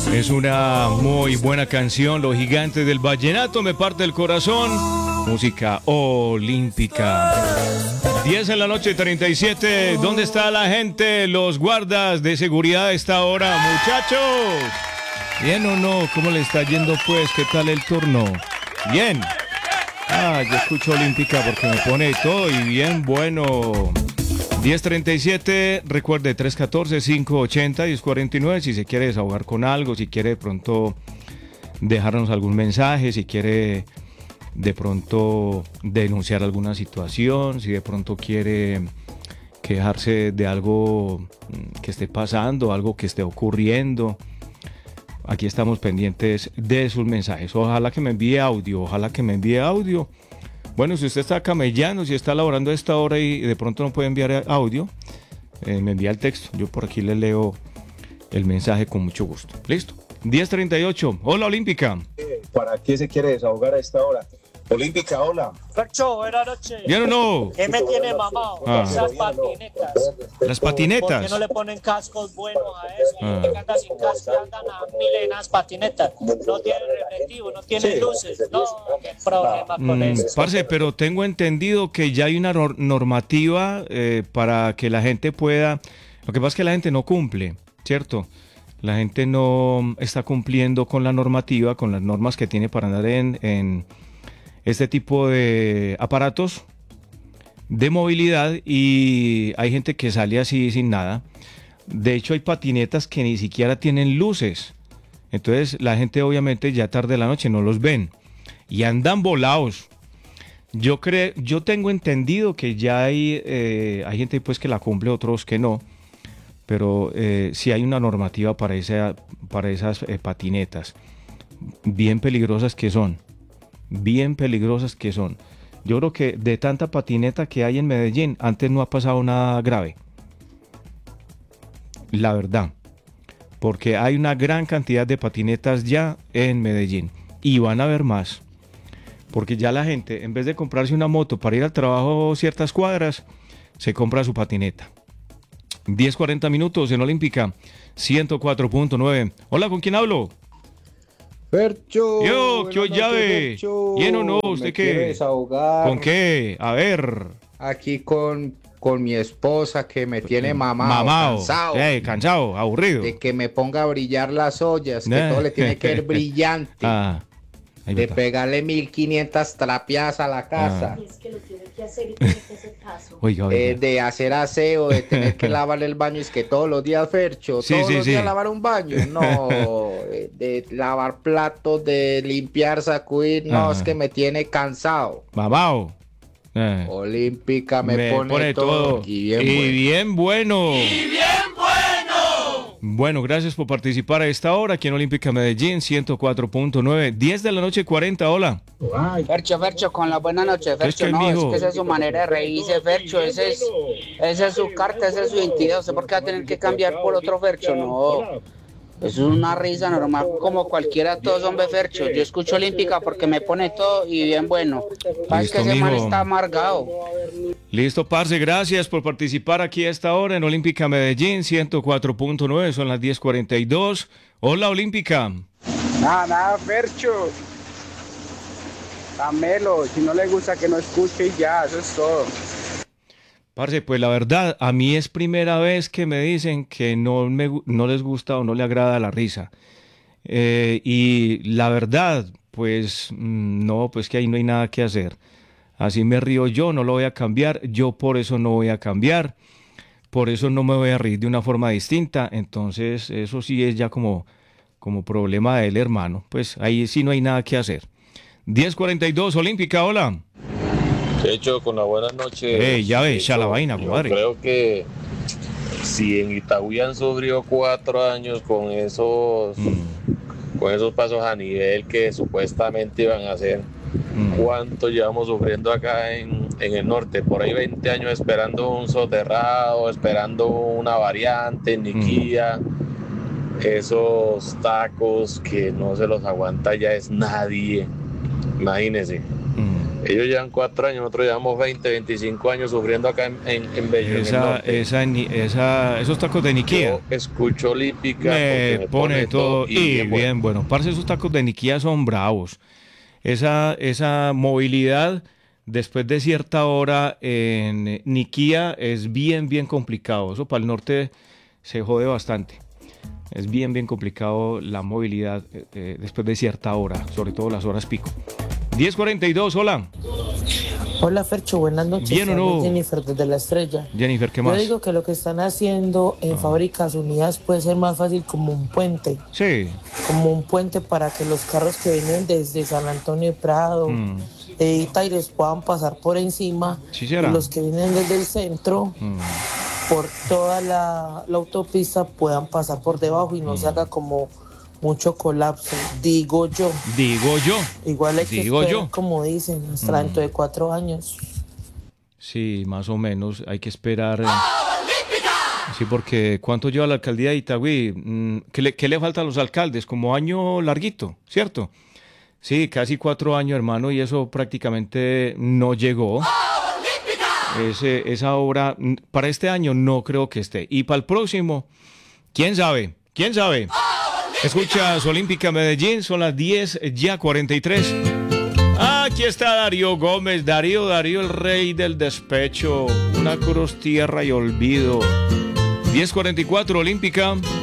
Es una muy buena canción, Los Gigantes del Vallenato, me parte el corazón. Música olímpica. 10 en la noche, 37. ¿Dónde está la gente? Los guardas de seguridad a esta hora, muchachos. ¿Bien o no? ¿Cómo le está yendo pues? ¿Qué tal el turno? Bien. Yo escucho olímpica porque me pone todo y bien bueno. 10:37, recuerde 314-580-1049 si se quiere desahogar con algo, si quiere de pronto dejarnos algún mensaje, si quiere de pronto denunciar alguna situación, si de pronto quiere quejarse de algo que esté pasando, algo que esté ocurriendo. Aquí estamos pendientes de sus mensajes. Ojalá que me envíe audio, Bueno, si usted está camellando, si está laborando a esta hora y de pronto no puede enviar audio, me envía el texto. Yo por aquí le leo el mensaje con mucho gusto. ¿Listo? 10:38. Hola, Olímpica. ¿Para qué se quiere desahogar a esta hora? Olímpica, hola. Fercho, buenas noches. ¿Bien o no? ¿Qué me tiene mamado? Esas patinetas. Las patinetas. ¿Por qué no le ponen cascos buenos a eso? Y que anda sin casco, andan a milenas patinetas. No tienen reflectivo, no tienen luces. No, qué problema con eso. Parce, pero tengo entendido que ya hay una normativa para que la gente pueda... Lo que pasa es que la gente no cumple, ¿cierto? La gente no está cumpliendo con la normativa, con las normas que tiene para andar en este tipo de aparatos de movilidad, y hay gente que sale así sin nada. De hecho, hay patinetas que ni siquiera tienen luces. Entonces, la gente obviamente ya tarde de la noche no los ven y andan volados. Yo tengo entendido que ya hay gente pues que la cumple, otros que no. Pero sí hay una normativa para esas patinetas. Bien peligrosas que son. Yo creo que de tanta patineta que hay en Medellín, antes no ha pasado nada grave. La verdad. Porque hay una gran cantidad de patinetas ya en Medellín. Y van a haber más. Porque ya la gente, en vez de comprarse una moto para ir al trabajo ciertas cuadras, se compra su patineta. 10:40 minutos en Olímpica 104.9. Hola, ¿con quién hablo? Fercho. Yo, ¿qué llave? ¿Bien o no? ¿Usted qué? Desahogar. ¿Con qué? A ver. Aquí con mi esposa que me tiene mamado. Cansado, aburrido. De que me ponga a brillar las ollas, que todo le tiene que ser brillante. De pegarle 1500 trapeadas a la casa. Es que lo tiene que hacer y tiene que hacer caso. Oiga. De hacer aseo, de tener que lavarle el baño, es que todos los días, Fercho, todos los días lavar un baño, no, de lavar platos, de limpiar, sacudir, no, es que me tiene cansado. Mamao. Olímpica me pone todo. Y bien bueno. Bueno, gracias por participar a esta hora aquí en Olímpica Medellín 104.9, 10 de la noche 40, hola. Fercho, con la buena noche, Fercho, no, es que esa es su manera de reírse, Fercho, esa es su carta, esa es su identidad, ¿usted por qué va a tener que cambiar por otro, Fercho? No, es una risa normal, como cualquiera, todos son Fercho. Yo escucho Olímpica porque me pone todo y bien bueno. Es que ese man está amargado. Listo, parce, gracias por participar aquí a esta hora en Olímpica Medellín 104.9, son las 10:42. Hola, Olímpica. Nada, Fercho. Dámelo, si no le gusta que no escuche y ya, eso es todo. Parce, pues la verdad, a mí es primera vez que me dicen que no les gusta o no le agrada la risa. Y la verdad, pues no, pues que ahí no hay nada que hacer. Así me río yo, no lo voy a cambiar, yo por eso no voy a cambiar, por eso no me voy a reír de una forma distinta. Entonces eso sí es ya como problema del hermano, pues ahí sí no hay nada que hacer. 10:42, Olímpica, hola. De hecho, con la buena noche. Ya ves, echa la vaina, compadre. Creo que si en Itagüí han sufrido 4 años con esos pasos a nivel que supuestamente iban a hacer, ¿cuánto llevamos sufriendo acá en el norte? Por ahí 20 años esperando un soterrado, esperando una variante, Niquía, esos tacos que no se los aguanta ya es nadie. Imagínense. Ellos llevan 4 años, nosotros llevamos 20, 25 años sufriendo acá en Bello. Esos tacos de Niquía. Yo escucho Olímpica. Me pone todo. Y bien, bueno, parce, esos tacos de Niquía son bravos. Esa movilidad después de cierta hora en Niquía es bien complicado. Eso para el norte se jode bastante. Es bien complicado la movilidad después de cierta hora, sobre todo las horas pico. 10:42, hola. Hola Fercho, buenas noches. ¿Bien o no? Jennifer desde La Estrella. Jennifer, ¿qué más? Yo digo que lo que están haciendo en Fábricas Unidas puede ser más fácil como un puente. Sí. Como un puente para que los carros que vienen desde San Antonio de Prado, de Itaires puedan pasar por encima. Sí será. Y los que vienen desde el centro, por toda la autopista, puedan pasar por debajo y no se haga como mucho colapso, digo yo. Igual hay que esperar, como dicen, hasta dentro de 4 años. Sí, más o menos, hay que esperar. Sí, porque ¿cuánto lleva la alcaldía de Itagüí? ¿Qué le falta a los alcaldes? Como año larguito, ¿cierto? Sí, casi 4 años, hermano, y eso prácticamente no llegó. Esa obra, para este año no creo que esté. Y para el próximo, ¿quién sabe? Escuchas Olímpica Medellín, son las 10:43. Aquí está Darío Gómez, Darío, el rey del despecho, una cruz, tierra y olvido. 10:44, Olímpica.